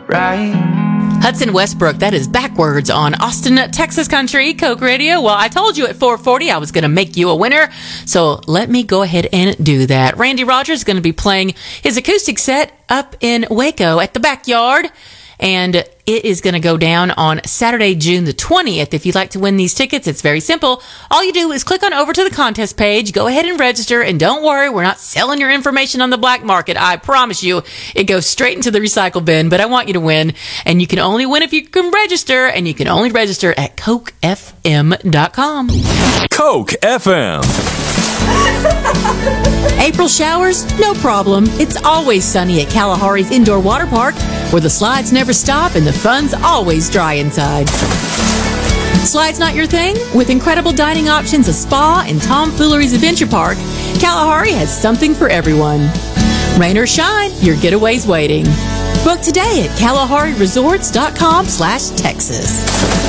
right. Hudson Westbrook, that is Backwards on Austin, Texas Country, Coke Radio. Well, I told you at 4:40 I was going to make you a winner, so let me go ahead and do that. Randy Rogers is going to be playing his acoustic set up in Waco at the Backyard, and it is going to go down on Saturday, June the 20th. If you'd like to win these tickets, it's very simple. All you do is click on over to the contest page, go ahead and register, and don't worry, we're not selling your information on the black market. I promise you, it goes straight into the recycle bin, but I want you to win, and you can only win if you can register, and you can only register at CokeFM.com. Coke FM. April showers? No problem. It's always sunny at Kalahari's Indoor Water Park, where the slides never stop and the fun's always dry inside. Slides not your thing? With incredible dining options, a spa, and Tomfoolery's Adventure Park, Kalahari has something for everyone. Rain or shine, your getaway's waiting. Book today at KalahariResorts.com/Texas.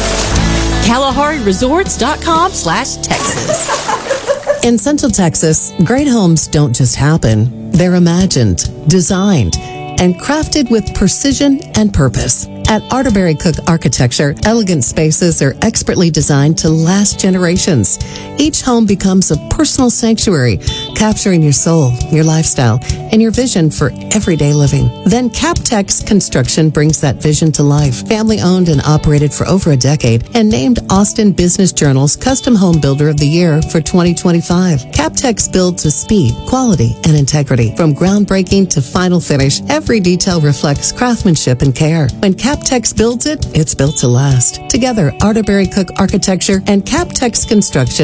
KalahariResorts.com/Texas. In Central Texas, great homes don't just happen. They're imagined, designed, and crafted with precision and purpose. At Arterberry Cook Architecture, elegant spaces are expertly designed to last generations. Each home becomes a personal sanctuary, capturing your soul, your lifestyle, and your vision for everyday living. Then CapTex Construction brings that vision to life. Family owned and operated for over a decade and named Austin Business Journal's Custom Home Builder of the Year for 2025. CapTex builds with speed, quality, and integrity. From groundbreaking to final finish, every detail reflects craftsmanship and care. When CapTex builds it, it's built to last. Together, Arterberry Cook Architecture and CapTex Construction